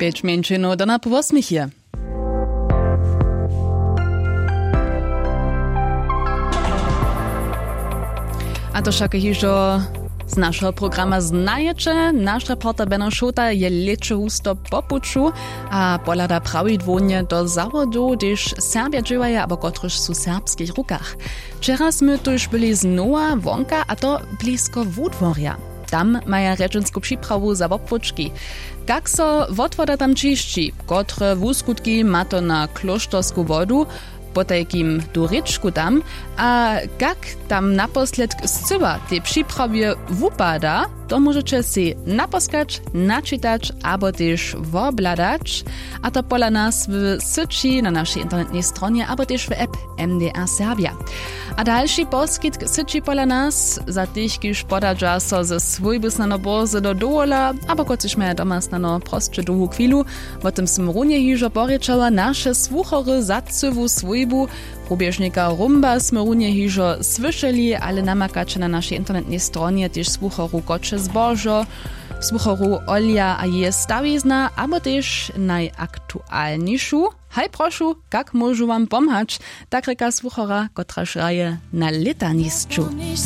5 mięczynów do napowosmichie. A to však hižo z našeho programa znajecie. Nasz reporter Beno Šota je leče husto po puču a polada prawidłownie do zawodu, gdyż Serbia dżywaje, abo kotryż su serbskich rukach. Wczera sme tuż byli znowa wonka, a to blisko Wódworja. Tam maja rečensku przyprawu za wopłuczki. Jak so wotwoda tam čišči, kotre wuskutki ma to na kloštorsku wodu, po takim duryczku tam, a jak tam naposled zcyła te przyprawie wupada, to możecie si naposkać, naczytać, albo też wobladać, a to pola nas w syci na naszej internetnej stronie, albo też w app MDR Serbia. A dalszy poskitk syci pola nas, za tych, kiż podadża so ze swójbus na nobozy do dola, albo kociż maja doma na prostsze długu chwilu, bo tym smrunie hiżo poryczała nasze słuchory zacywu swójbu, Probieżnika rumba sme runie hižo słyszeli, ale namakacie na naszej internetnej stronie też słuchoru Kocze Zbożo, słuchoru Olia a je stawizna, albo też najaktualniejszą. Hej prošu, jak możu wam pomhać, tak reka słuchora, kotra szraje na litaniszczu.